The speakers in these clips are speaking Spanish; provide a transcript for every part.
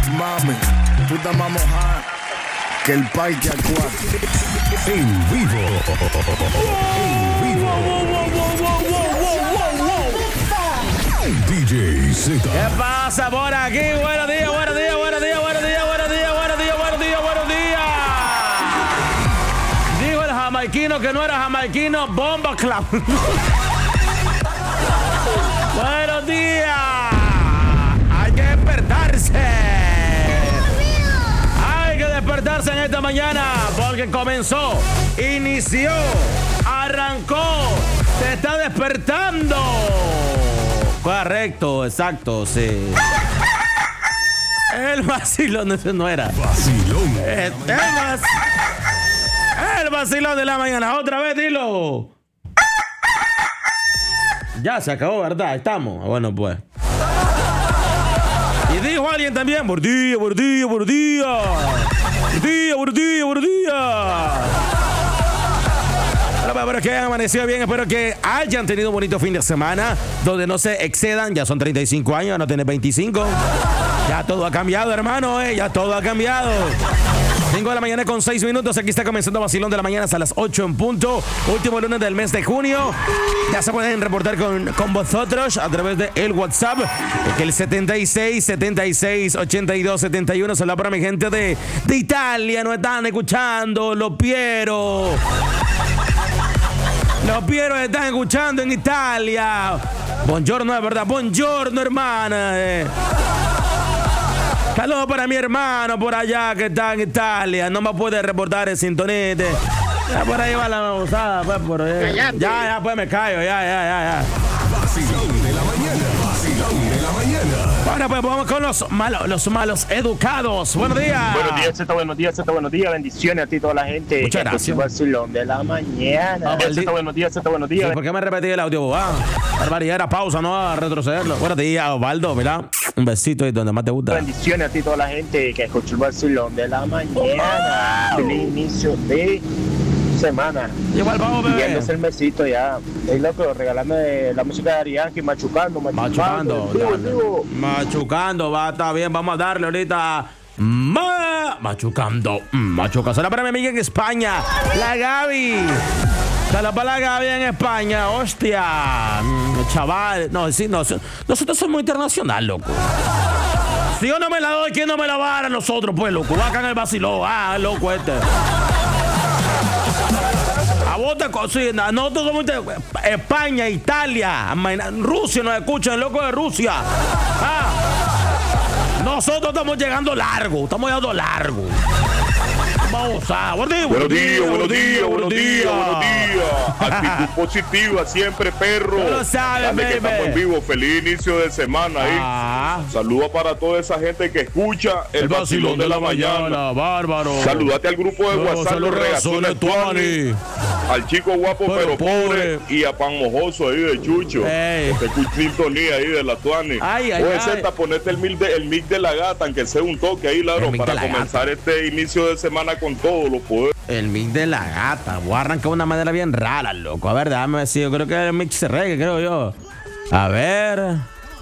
Mami, tú estás más mojada que el parque acuático. En vivo. DJ Z. ¿Qué pasa por aquí? Buenos días, buenos días, buenos días, buenos días, buenos días, buenos días, buenos días, buenos días. Dijo el jamaiquino que no era jamaiquino, Bomba Club. Buenos días. Hay que despertarse. Hay que despertarse en esta mañana porque comenzó, inició, arrancó, se está despertando. Correcto, exacto, sí. El vacilón, ese no era. Vacilón. El vacilón de la mañana. Otra vez, dilo. Ya se acabó, ¿verdad? Estamos. Bueno, pues. Y dijo alguien también, por día, por día, por día. Por día, por día, por día. Espero que hayan amanecido bien, espero que hayan tenido un bonito fin de semana, donde no se excedan, ya son 35 años, no tienes 25. Ya todo ha cambiado, hermano, ya todo ha cambiado. 5 de la mañana con 6 minutos, aquí está comenzando Vacilón de la Mañana hasta las 8 en punto. Último lunes del mes de junio. Ya se pueden reportar con vosotros a través de el WhatsApp, que el 76 76 82 71. Saludos para mi gente de Italia, nos están escuchando, los Piero. Los Piero están escuchando en Italia. Buongiorno, es verdad. Buongiorno, hermana. Saludos para mi hermano por allá que está en Italia. No me puede reportar en sintonía. Ya por ahí va la usada, pues por ahí. Ya, pues me callo, ya. Vacilón de la mañana. Vacilón de la mañana. Bueno, pues vamos con los malos educados. Buenos días. Buenos días, Zeta, buenos días, Zeta, buenos días. Bendiciones a ti, toda la gente. Muchas gracias. Vacilón de la mañana. Zeta, buenos días, Zeta, buenos días. ¿Por qué me repetí el audio, boba? Barbaridad, era pausa, no a retrocederlo. Buenos días, Osvaldo, mira. Un besito ahí donde más te gusta. Bendiciones a ti, toda la gente que escucha el Vacilón de la mañana. Feliz inicio de semana. Igual vamos, bebé. Viéndose el mesito ya. Es loco, regalarme la música de Arianki, machucando. Machucando, va, está bien, vamos a darle ahorita. Machucando. Sala para mi amiga en España, la Gaby. Sala para la Gaby en España, hostia. Chaval, no, sí, no, nosotros somos internacional, loco. Si yo no me la doy, ¿quién no me la va a dar a nosotros, pues, loco? Va acá en el vacilón, loco este. A vos te cocina. Nosotros somos España, Italia, Rusia, nos escuchan, el loco de Rusia. Nosotros estamos llegando largo. Vamos a. Buenos días. Actitud positiva siempre, perro. No lo sabes, dale, que estamos en vivo. Feliz inicio de semana ahí. Saludos para toda esa gente que escucha el vacilón de la mañana. Bárbaro. Saludate al grupo de WhatsApp, los regazones Tuani. Al chico guapo pero pobre. Y a Pan Mojoso ahí de Chucho. Que escucha sintonía ahí de la Tuani. Oye, Zeta, ponete el mic de la gata, aunque sea un toque ahí, claro, para comenzar este inicio de semana con todos los poderes. El mix de la gata. Voy a arrancar de una manera bien rara, loco. A ver, déjame decir. Yo creo que el mix se reggae, creo yo. A ver.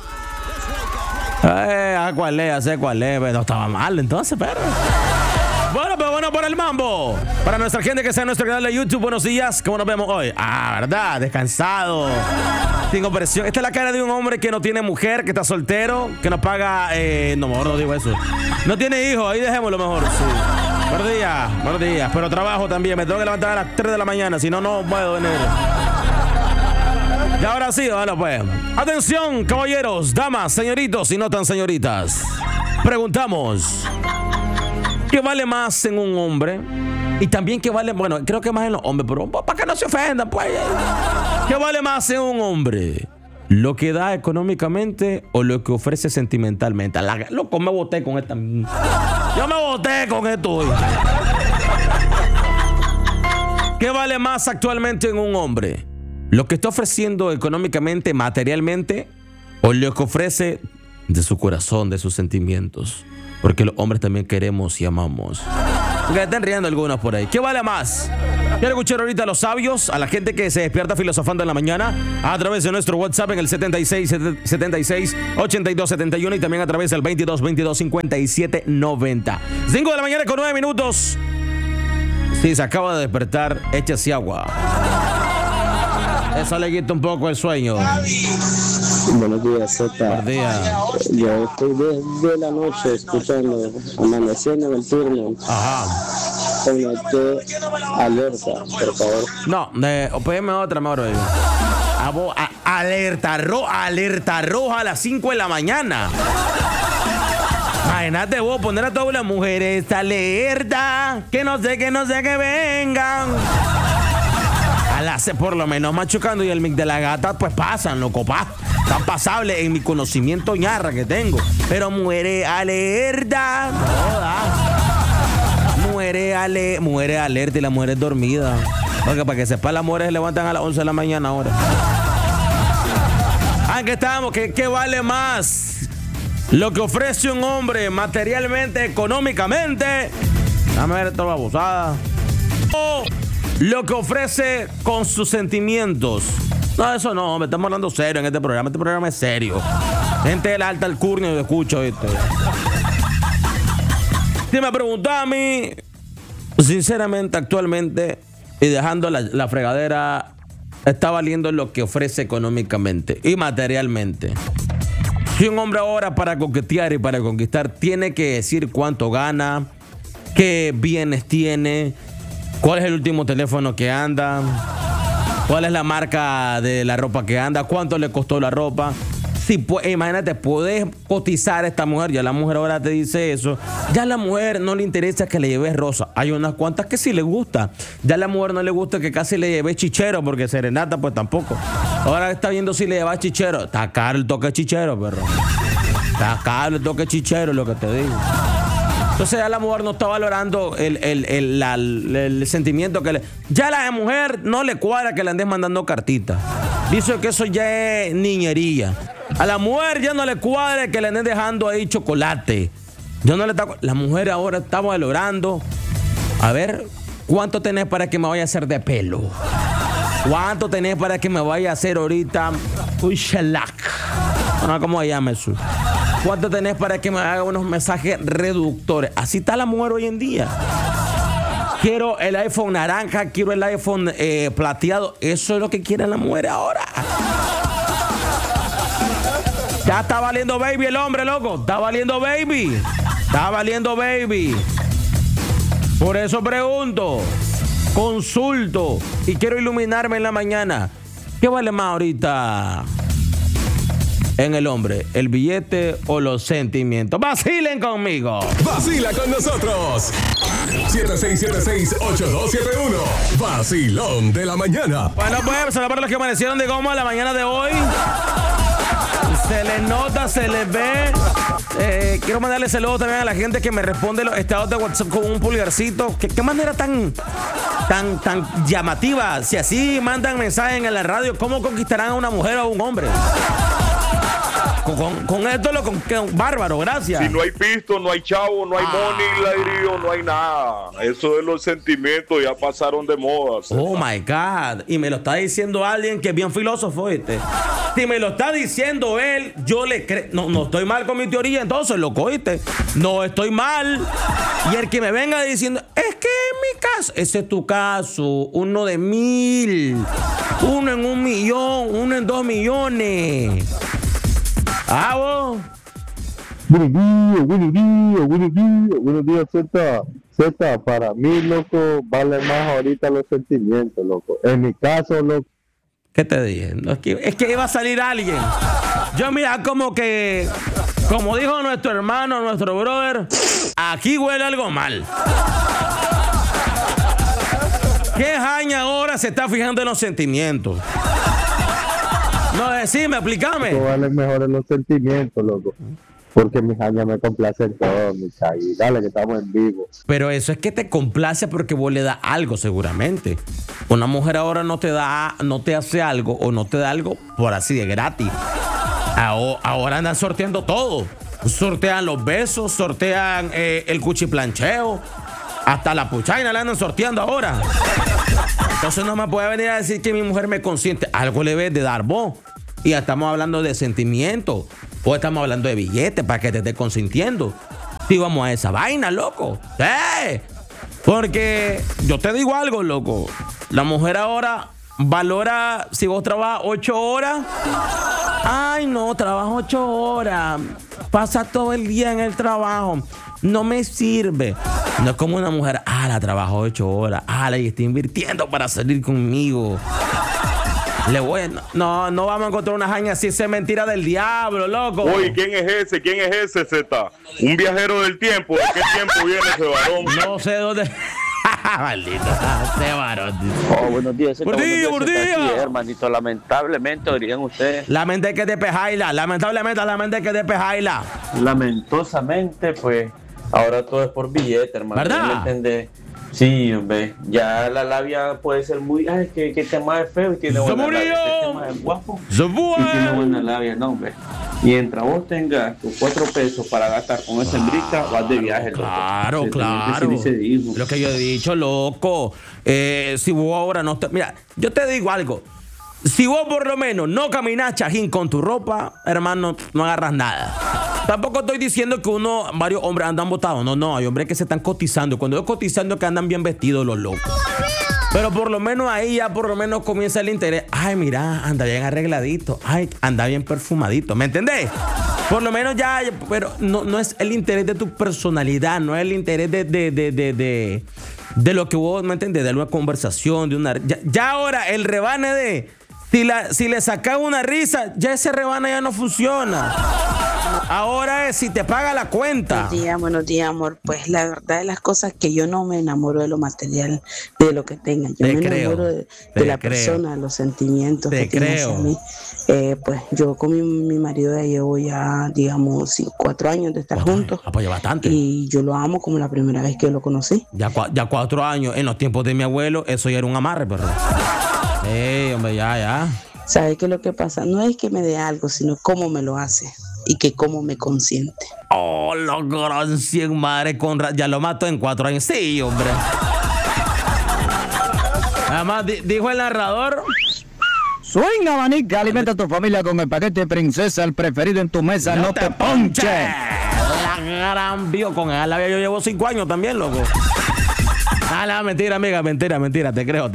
¿Cuál es? Sé cuál es. No estaba mal entonces, pero. Bueno, pues bueno por el mambo. Para nuestra gente que está en nuestro canal de YouTube, buenos días. ¿Cómo nos vemos hoy? ¿Verdad? Descansado. Sin opresión. Esta es la cara de un hombre que no tiene mujer, que está soltero, que no paga. No, mejor no digo eso. No tiene hijos, ahí dejémoslo mejor. Sí. Buenos días. Pero trabajo también. Me tengo que levantar a las 3 de la mañana, si no, no puedo venir. Y ahora sí, bueno, pues. Atención, caballeros, damas, señoritos y no tan señoritas. Preguntamos. ¿Qué vale más en un hombre? Y también qué vale, bueno, creo que más en los hombres, pero para que no se ofendan, pues. ¿Qué vale más en un hombre? ¿Lo que da económicamente o lo que ofrece sentimentalmente? Loco, me boté con esta. Yo me boté con esto hoy. ¿Qué vale más actualmente en un hombre? ¿Lo que está ofreciendo económicamente, materialmente? ¿O lo que ofrece de su corazón, de sus sentimientos? Porque los hombres también queremos y amamos. Que estén riendo algunos por ahí. ¿Qué vale más? Quiero escuchar ahorita a los sabios, a la gente que se despierta filosofando en la mañana, a través de nuestro WhatsApp en el 76 82 71 y también a través del 22 22 57 90. 5 de la mañana con 9 minutos. Si se acaba de despertar, échese agua. Eso le quita un poco el sueño. Buenos días, Zeta. Buenos días. Yo estoy desde la noche escuchando, amaneciendo en el turno. Ajá. Conecté alerta, por favor. No, pégueme otra, Mauro. Alerta roja a las 5 de la mañana. Imagínate vos poner a todas las mujeres alerta, que no sé, que vengan. Por lo menos Machucando y el mic de la gata, pues pasan, loco, tan pasables en mi conocimiento ñarra que tengo. Pero mujeres alerta, mujeres alerta y las mujeres dormidas. Porque para que sepan, las mujeres se levantan a las 11 de la mañana ahora. ¿Qué estamos? ¿Qué vale más? Lo que ofrece un hombre materialmente, económicamente. Dame ver esta babosada. O lo que ofrece con sus sentimientos. No, eso no, me estamos hablando serio en este programa. Este programa es serio. Gente de la alta alcurnia, yo escucho, ¿viste? Si me preguntaba a mí, sinceramente, actualmente, y dejando la fregadera, está valiendo lo que ofrece económicamente y materialmente. Si un hombre ahora para coquetear y para conquistar tiene que decir cuánto gana, qué bienes tiene, cuál es el último teléfono que anda, cuál es la marca de la ropa que anda, cuánto le costó la ropa. Si, imagínate, puedes cotizar a esta mujer. Ya la mujer ahora te dice eso. Ya a la mujer no le interesa que le lleves rosa. Hay unas cuantas que sí le gusta. Ya a la mujer no le gusta que casi le lleves chichero, porque serenata pues tampoco. Ahora está viendo si le llevas chichero. Está caro el toque chichero, perro. Está caro el toque chichero, lo que te digo. Entonces ya la mujer no está valorando el sentimiento que le... Ya a la mujer no le cuadra que le andes mandando cartitas. Dice que eso ya es niñería. A la mujer ya no le cuadra que le andes dejando ahí chocolate. La mujer ahora está valorando. A ver, ¿cuánto tenés para que me vaya a hacer de pelo? ¿Cuánto tenés para que me vaya a hacer ahorita un shellac? No, ¿cómo se llama eso? ¿Cuánto tenés para que me haga unos mensajes reductores? Así está la mujer hoy en día. Quiero el iPhone naranja, quiero el iPhone plateado. Eso es lo que quiere la mujer ahora. Ya está valiendo baby el hombre, loco. Está valiendo baby. Está valiendo baby. Por eso pregunto, consulto y quiero iluminarme en la mañana. ¿Qué vale más ahorita en el hombre? ¿El billete o los sentimientos? ¡Vacilen conmigo! ¡Vacila con nosotros! 7676-8271. Vacilón de la mañana. Bueno, pues, para los que amanecieron de goma la mañana de hoy. Se les nota, se les ve. Quiero mandarle saludos también a la gente que me responde los estados de WhatsApp con un pulgarcito. ¿Qué manera tan llamativa? Si así mandan mensajes en la radio, ¿cómo conquistarán a una mujer o a un hombre? Con esto bárbaro, gracias. Si no hay pisto, no hay chavo, no hay money, ladrillo, no hay nada. Eso de los sentimientos ya pasaron de moda. Oh my God. Y me lo está diciendo alguien que es bien filósofo, ¿viste? Si me lo está diciendo él, yo le creo. No estoy mal con mi teoría, entonces, loco, ¿viste? No estoy mal. Y el que me venga diciendo, es que en mi caso, ese es tu caso, uno de 1000, uno en 1 millón, uno en 2 millones. Vos. Buenos días, Zeta, para mí, loco, vale más ahorita los sentimientos, loco. En mi caso, loco. ¿Qué te dije? No, es que iba a salir alguien. Yo mira, como dijo nuestro hermano, nuestro brother, aquí huele algo mal. ¿Qué jaña ahora se está fijando en los sentimientos? No, decime, explícame. Valen mejor en los sentimientos, loco. Porque mi jaña me complace en todo, mi chagui. Dale, que estamos en vivo. Pero eso es que te complace porque vos le das algo, seguramente. Una mujer ahora no te hace algo o no te da algo por así de gratis. Ahora andan sorteando todo. Sortean los besos, sortean el cuchiplancheo. Hasta la puchaina le andan sorteando ahora. Entonces no me puede venir a decir que mi mujer me consiente. Algo le debe de dar vos. Y ya estamos hablando de sentimiento. O estamos hablando de billetes para que te esté consintiendo. Si vamos a esa vaina, loco. Porque yo te digo algo, loco. La mujer ahora valora si vos trabajas 8 horas. Ay, no, trabajo 8 horas. Pasa todo el día en el trabajo. No me sirve. No es como una mujer, la trabajo 8 horas. Y está invirtiendo para salir conmigo. No vamos a encontrar una jaña así. Es mentira del diablo, loco. Oye, ¿quién es ese? ¿Quién es ese, Z? Un viajero del tiempo. ¿De qué tiempo viene ese varón? No sé dónde. Maldito, ese varón. Buenos días, Z. Buenos días. Sí, hermanito, lamentablemente, dirían ustedes. Lamentablemente que te pejaila. Lamentosamente, pues, ahora todo es por billete, hermano. ¿Verdad? ¿Me entendés? Sí, hombre, ya la labia puede ser muy... que tema es feo y tiene buena labia. Este tema es guapo y tiene buena labia, no, hombre. Mientras vos tengas tus 4 pesos para gastar con esa hembrita, vas de viaje, loco. Claro. Lo que yo he dicho, loco. Si vos ahora no... Mira, yo te digo algo. Si vos por lo menos no caminas chajín con tu ropa, hermano, no agarras nada. Tampoco estoy diciendo que varios hombres andan botados. No, hay hombres que se están cotizando. Cuando yo cotizando que andan bien vestidos los locos. Pero por lo menos ahí ya por lo menos comienza el interés. Ay, mira, anda bien arregladito. Ay, anda bien perfumadito. ¿Me entendés? Por lo menos ya, pero no es el interés de tu personalidad, no es el interés de lo que vos, ¿me entendés? De una conversación, de una... Ya ahora el rebane de... Si le sacas una risa, ya ese rebane ya no funciona. Ahora es si te paga la cuenta. Buenos días, amor. Pues la verdad de las cosas que yo no me enamoro de lo material, de lo que tenga. Yo me enamoro de la persona, de los sentimientos que tiene hacia mí. Pues yo con mi marido ya llevo ya, digamos, 4 años de estar juntos. Pues bastante. Y yo lo amo como la primera vez que lo conocí. Ya 4 años. En los tiempos de mi abuelo, eso ya era un amarre, pero... hombre, ya. ¿Sabe qué es lo que pasa? No es que me dé algo, sino cómo me lo hace y que cómo me consiente. Los gran 100 madre ya lo mató en 4 años. Sí, hombre. Además, dijo el narrador... Swing Abanica, alimenta a tu familia con el paquete Princesa, el preferido en tu mesa, no te ponche. La gran vio con él. Yo llevo 5 años también, loco. Mentira, amiga, mentira. Te creo.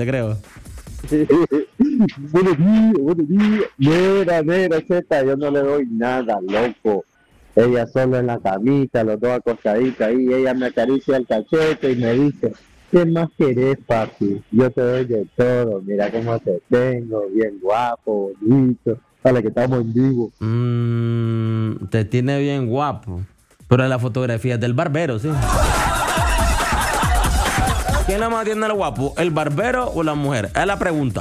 Buenos días. Mira, Z, yo no le doy nada, loco. Ella solo en la camita, los dos acostaditos ahí. Ella me acaricia el cachete y me dice, ¿qué más querés, papi? Yo te doy de todo. Mira cómo te tengo, bien guapo, bonito. Para que estamos en vivo. Te tiene bien guapo. Pero en la fotografía es del barbero, ¿sí? ¿Quién la más tiene el guapo? ¿El barbero o la mujer? Es la pregunta.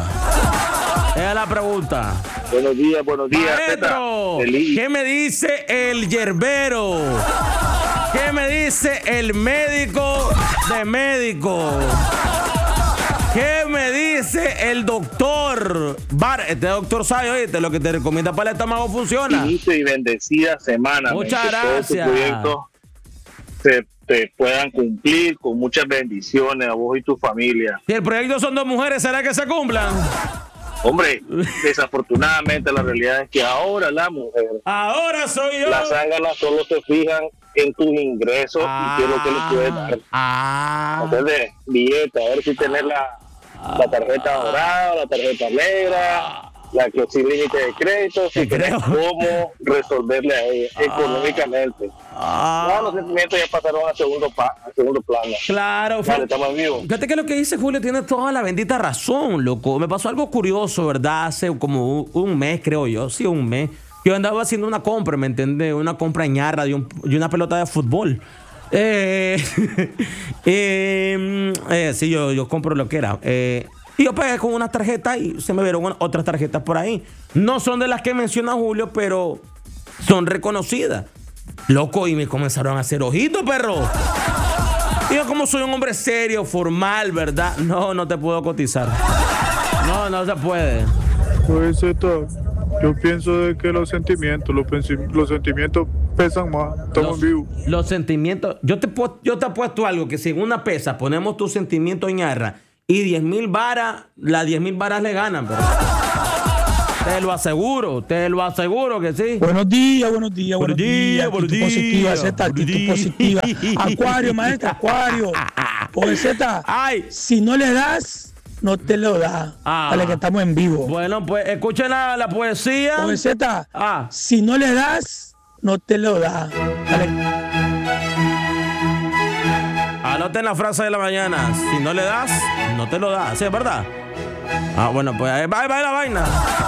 Buenos días. Maestro, ¿qué me dice el yerbero? ¿Qué me dice el médico de médico? ¿Qué me dice el doctor? Este doctor sabe, oíste, lo que te recomienda para el estómago funciona. Inicio y bendecida semana. Muchas gracias. Te puedan cumplir con muchas bendiciones a vos y tu familia. Si el proyecto son 2 mujeres, ¿será que se cumplan? Hombre, desafortunadamente la realidad es que ahora la mujer... Ahora soy yo. Las zánganas solo se fijan en tus ingresos y qué es lo que le puedes dar. Entonces, billete, a ver si tenés la tarjeta dorada, la tarjeta negra... La que sin límite de crédito, si tenés cómo resolverle a ella económicamente. Los sentimientos ya pasaron a segundo plano. Claro, vale, estamos vivos. Fíjate que lo que dice Julio tiene toda la bendita razón, loco. Me pasó algo curioso, ¿verdad? Hace como un mes, creo yo. Sí, un mes. Yo andaba haciendo una compra, ¿me entiendes? Una compra ñarra de una pelota de fútbol. Sí, yo compro lo que era. Y yo pegué con unas tarjetas y se me vieron otras tarjetas por ahí. No son de las que menciona Julio, pero son reconocidas. Loco, y me comenzaron a hacer ojitos, perro. Y yo, como soy un hombre serio, formal, ¿verdad? No te puedo cotizar. No se puede. Pues yo pienso de que los sentimientos pesan más. Estamos en vivo. Los sentimientos. Yo te apuesto algo, que si en una pesa ponemos tus sentimientos en arra y 10,000 varas, las 10,000 varas le ganan, pero. Te lo aseguro que sí. Buenos días. Actitud positiva, Z, actitud positiva. Acuario, maestra, Acuario. Oye, Z, si no le das, no te lo da. Dale, que estamos en vivo. Bueno, pues escuchen la poesía. Oye, Z, si no le das, no te lo da. Dale. Anoten la frase de la mañana. Si no le das, no te lo da. ¿Sí es verdad? Bueno, pues ahí va la vaina.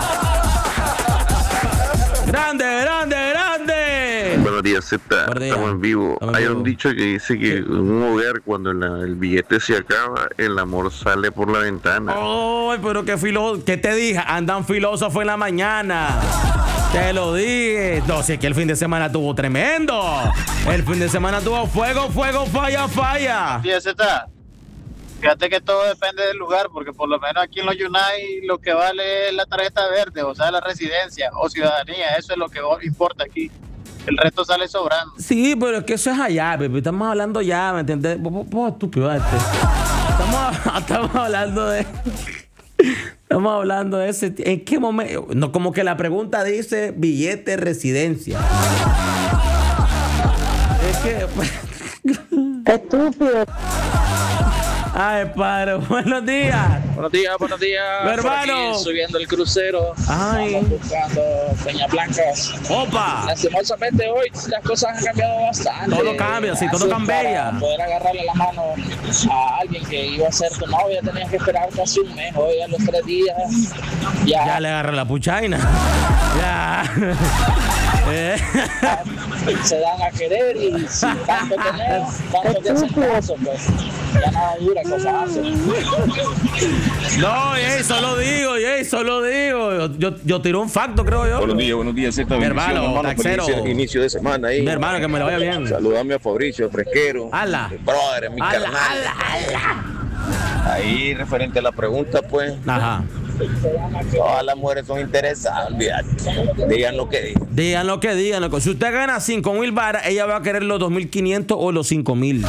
¡Grande! Buenos días, Z. Estamos en vivo. Hay un dicho que dice que en un hogar, cuando el billete se acaba, el amor sale por la ventana. ¡Ay, pero qué te dije! Andan filósofos en la mañana. Te lo dije. No, si es que el fin de semana tuvo tremendo. El fin de semana tuvo fuego, falla. Sí, Z. Fíjate que todo depende del lugar, porque por lo menos aquí en los United lo que vale es la tarjeta verde, o sea, la residencia o ciudadanía. Eso es lo que importa aquí. El resto sale sobrando. Sí, pero es que eso es allá, bebé. Estamos hablando ya, ¿me entiendes? Vos estúpido Estamos hablando de... Estamos hablando de ese... ¿En qué momento? No, como que la pregunta dice billete residencia. Es que... Estúpido. Ay, padre, buenos días. Buenos días. Mi hermano. Subiendo el crucero. Ay. Estamos buscando Peñas Blancas. ¡Opa! Lastimosamente hoy las cosas han cambiado bastante. Todo cambia, sí, todo cambia. Para poder agarrarle la mano a alguien que iba a ser tu novia, tenías que esperar casi un mes. Hoy a los 3 días ya le agarré la puchaina. Ya. Se dan a querer y si tanto tenemos, tanto que hacen caso, pues ya nada dura, cosas hacen. No, solo digo. Yo tiro un facto, creo yo. Buenos días, Z. Mi hermano, taxero. Inicio de semana ahí. Mi hermano, que me lo vaya bien. Saludame a Fabricio, fresquero. ¡Hala! Brother, mi carnal. Ahí, referente a la pregunta, pues. Ajá. Todas las mujeres son interesadas, olvídate. Digan lo que digan. Si usted gana 5,000 varas, ella va a querer los 2,500 o los 5,000.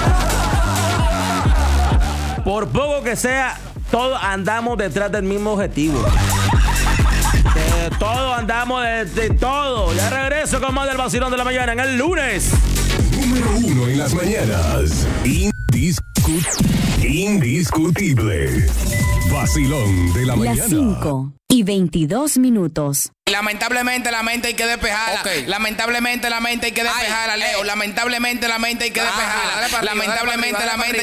Por poco que sea, todos andamos detrás del mismo objetivo. Todos andamos de todo. Ya regreso con más del vacilón de la mañana en el lunes. Número 1 en las mañanas. Indiscutible. Vacilón de la mañana. Las 5:22. Lamentablemente la mente hay que despejarla. Okay. Lamentablemente la mente hay que despejarla, Leo. Lamentablemente la mente hay que despejarla. Lamentablemente la mente